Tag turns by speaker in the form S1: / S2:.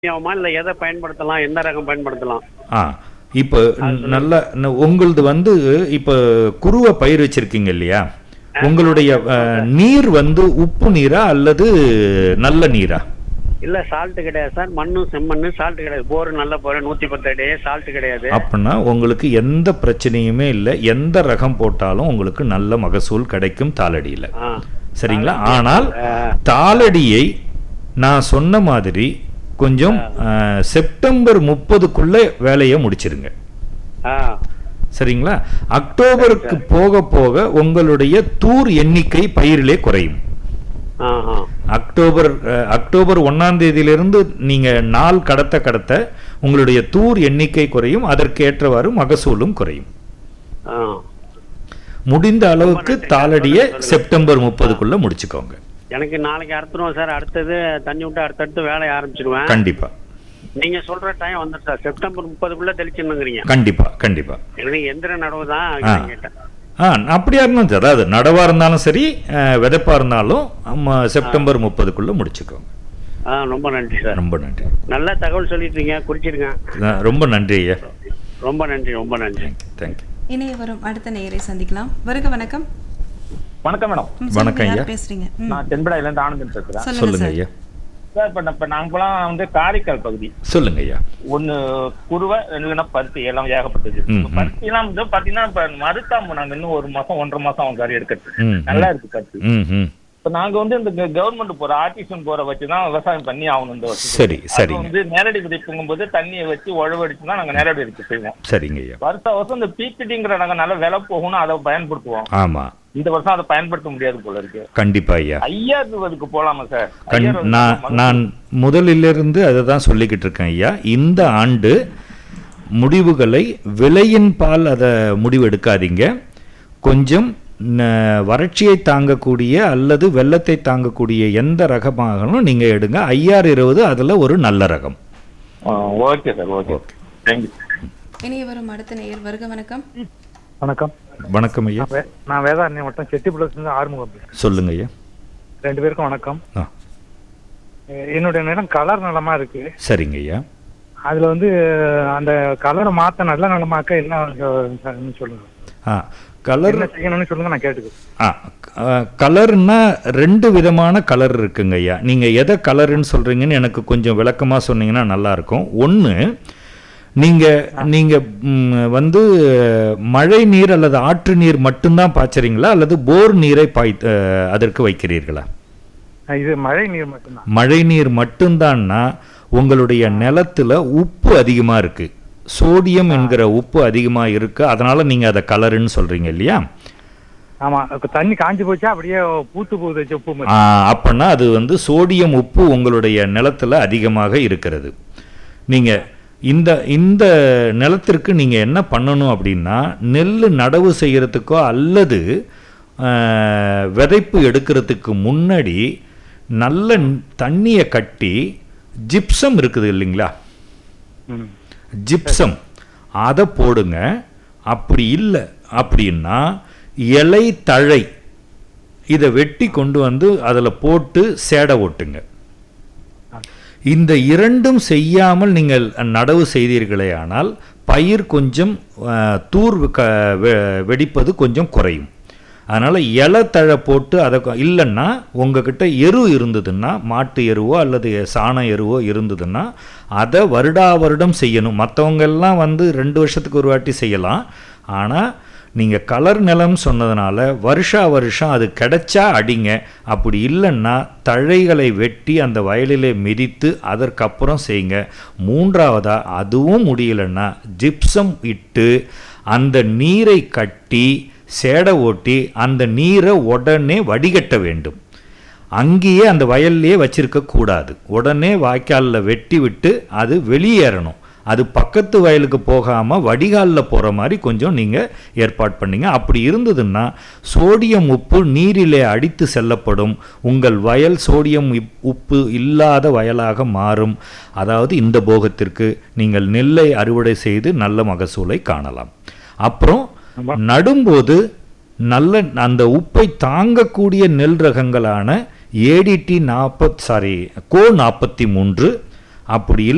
S1: ஆகுமா இல்ல எதை பயன்படுத்தலாம், எந்த ரகம் பயன்படுத்தலாம்?
S2: ஆ இப்போ நல்ல உங்களது வந்து இப்போ குருவை பயிர் வச்சிருக்கீங்க இல்லையா? உங்களுடைய நீர் வந்து உப்பு நீரா அல்லது நல்ல நீரா?
S1: இல்ல சால்ட் கிடையாது சார், மண்ணும் செம்மண்ணு, சால்ட் கிடையாது. போர் நல்ல போர் 110 அடி, சால்ட் கிடையாது.
S2: அப்படின்னா உங்களுக்கு எந்த பிரச்சனையுமே இல்லை. எந்த ரகம் போட்டாலும் உங்களுக்கு நல்ல மகசூல் கிடைக்கும் தாளடியில். சரிங்களா? ஆனால் தாளடியை நான் சொன்ன மாதிரி கொஞ்சம் செப்டம்பர் 30க்குள்ள வேலையை முடிச்சிருங்க. சரிங்களா? அக்டோபருக்கு போக போக உங்களுடைய தூர் எண்ணிக்கை பயிரிலே குறையும். அக்டோபர் 1ஆம் தேதியிலிருந்து நீங்க நாள் கடத்த உங்களுடைய தூர் எண்ணிக்கை குறையும். அதற்கு ஏற்றவாறு மகசூலும் குறையும். முடிந்த அளவுக்கு தாளடியை செப்டம்பர் 30க்குள்ள முடிச்சுக்கோங்க.
S1: எனக்கு நாளைக்கு அறுத்துருவோம் சார். அடுத்தது தண்ணி விட்டு அடுத்தடுத்து வேலையை ஆரம்பிச்சிருவேன்.
S2: கண்டிப்பா
S1: நீங்க சொல்ற டைம் வந்துடும் சார். செப்டம்பர் 30க்குள்ள தெளிச்சுங்கிறீங்க.
S2: கண்டிப்பா கண்டிப்பா.
S1: எனக்கு எந்திர நடவு தான் கேட்டேன்.
S2: அப்படியா இருந்தாலும் சரி, அதாவது நடவா இருந்தாலும் சரி, விதைப்பா இருந்தாலும் செப்டம்பர் 30க்குள்ள முடிச்சுக்கோங்க.
S1: ரொம்ப நன்றி சார்.
S2: ரொம்ப நன்றி.
S1: நல்ல தகவல் சொல்லிட்டீங்க, குறிச்சிருங்க.
S2: ரொம்ப நன்றி ஐயா.
S1: ரொம்ப நன்றி, ரொம்ப நன்றி.
S2: தேங்க்யூ.
S3: இணைய வரும் அடுத்த நேயரை சந்திக்கலாம். வருக வணக்கம்.
S4: வணக்கம் மேடம்.
S2: வணக்கம் ஐயா.
S3: பேசுறீங்க?
S4: நான் தென்படாயில இருந்து ஆனந்தன் பேசுறேன்.
S2: சொல்லுங்க ஐயா.
S4: சார் இப்ப நாங்களாம் வந்து காரைக்கால் பகுதி.
S2: சொல்லுங்க ஐயா.
S4: ஒண்ணு குருவை, ரெண்டு பருத்தி, எல்லாம் ஏகப்பட்டது. பருத்தி எல்லாம் வந்து பாத்தீங்கன்னா இப்ப மறுத்தாம நாங்க இன்னும் 1 மாசம் 1.5 மாசம் அவங்க கறி எடுக்கிறது நல்லா இருக்கு பருத்தி. இப்ப நாங்க வந்து இந்த கவர்மெண்ட் போற ஆர்டிசன் போற வச்சுதான் விவசாயம் பண்ணி ஆகணும். இந்த வருஷம்
S2: சரி சரி
S4: வந்து நேரடி விதைப்புங்கும் போது தண்ணியை வச்சு உழவடிச்சுதான் நாங்க நேரடி விதைப்பு செய்வோம்.
S2: சரிங்க ஐயா.
S4: வருஷம் இந்த பீப்பிடிங்கிற நாங்க நல்ல விலை போகணும், அதை பயன்படுத்துவோம்.
S2: ஆமா,
S4: இந்த வருஷம் அதை பயன்படுத்த முடியாது போல இருக்கு.
S2: கண்டிப்பா ஐயா.
S4: ஐயாருக்கு போலாமா சார்?
S2: நான் முதலிலிருந்து அதை தான் சொல்லிக்கிட்டு இருக்கேன் ஐயா. இந்த ஆண்டு முடிவுகளை விலையின் பால் அதை முடிவு எடுக்காதீங்க. கொஞ்சம் வறட்சியை தாங்கக்கூடிய அல்லது வெள்ளத்தை தாங்கக்கூடிய எந்த ரகமாகணும் நீங்க எடுங்க. 5020 அதுல ஒரு நல்ல ரகம்.
S4: Okay sir, okay. தேங்க்யூ.
S3: இணைய வரும் அடுத்த நேயர். வருக வணக்கம்.
S5: வணக்கம்.
S2: வணக்கம் ஐயா.
S5: நான் வேதாரண்யம் வட்டம் செட்டிப்புலத்துல ஆறுமுகம்.
S2: சொல்லுங்க ஐயா.
S5: 2 பேருக்கும் வணக்கம். என்னுடைய நிலம் கலர் நிலமா இருக்கு.
S2: சரிங்க ஐயா.
S5: அதுல வந்து அந்த கலரை மாத்த நல்ல நிலமாக்க என்ன சொல்லுங்க.
S2: கலர்
S5: என்ன செய்யணும்னு சொல்லுங்க, நான் கேட்டுக்கிறேன்.
S2: கலர்னா 2 விதமான கலர் இருக்குங்க ஐயா. நீங்க எதை கலருன்னு சொல்றீங்கன்னு எனக்கு கொஞ்சம் விளக்கமா சொன்னீங்கன்னா நல்லா இருக்கும். ஒன்று, நீங்க வந்து மழை நீர் அல்லது ஆற்று நீர் மட்டும்தான் பாய்ச்சறீங்களா அல்லது போர் நீரை அதற்கு வைக்கிறீர்களா?
S5: இது மழை நீர் மட்டும்தான்.
S2: மழை நீர் மட்டும்தான்னா உங்களுடைய நிலத்துல உப்பு அதிகமா இருக்கு, சோடியம் என்கிற உப்பு அதிகமா இருக்கு. அதனால நீங்க அதை கலருன்னு சொல்றீங்க இல்லையா?
S5: ஆமா, தண்ணி காஞ்சி போச்சா அப்படியே பூத்து போகுது உப்பு.
S2: அப்படின்னா அது வந்து சோடியம் உப்பு உங்களுடைய நிலத்துல அதிகமாக இருக்கிறது. நீங்க இந்த நிலத்திற்கு நீங்க என்ன பண்ணணும் அப்படின்னா, நெல் நடவு செய்யறதுக்கோ அல்லது விதைப்பு எடுக்கிறதுக்கு முன்னாடி நல்ல தண்ணியை கட்டி ஜிப்சம் இருக்குது இல்லைங்களா, ஜிப்சம் அதை போடுங்க. அப்படி இல்லை அப்படின்னா இலை தழை இதை வெட்டி கொண்டு வந்து அதில் போட்டு சேடை ஓட்டுங்க. இந்த 2ம் செய்யாமல் நீங்கள் நடவு செய்தீர்களே ஆனால் பயிர் கொஞ்சம் தூர் வெடிப்பது கொஞ்சம் குறையும். அதனால் இலை தழை போட்டு அதை இல்லைன்னா உங்ககிட்ட எரு இருந்ததுன்னா, மாட்டு எருவோ அல்லது சாண எருவோ இருந்ததுன்னா அதை வருடம் செய்யணும். மற்றவங்கெல்லாம் வந்து 2 வருஷத்துக்கு ஒரு வாட்டி செய்யலாம். ஆனால் நீங்கள் கலர் நிலம் சொன்னதுனால வருஷம் அது கிடைச்சா அடிங்க. அப்படி இல்லைன்னா தழைகளை வெட்டி அந்த வயலிலே மிதித்து அதற்கப்புறம் செய்யுங்க. 3வதா அதுவும் முடியலைன்னா ஜிப்சம் இட்டு அந்த நீரை கட்டி சேடை ஓட்டி அந்த நீரை உடனே வடிகட்ட வேண்டும். அங்கேயே அந்த வயல்லையே வச்சிருக்க கூடாது. உடனே வாய்க்காலில் வெட்டி விட்டு அது வெளியேறணும். அது பக்கத்து வயலுக்கு போகாமல் வடிகாலில் போகிற மாதிரி கொஞ்சம் நீங்கள் ஏற்பாடு பண்ணிங்க. அப்படி இருந்ததுன்னா சோடியம் உப்பு நீரிலே அடித்து செல்லப்படும். உங்கள் வயல் சோடியம் உப்பு இல்லாத வயலாக மாறும். அதாவது இந்த போகத்திற்கு நீங்கள் நெல்லை அறுவடை செய்து நல்ல மகசூலை காணலாம். அப்புறம் நடும்போது நல்ல அந்த உப்பை தாங்கக்கூடிய நெல் ரகங்களான ஏடிடி கோ 43 அப்படி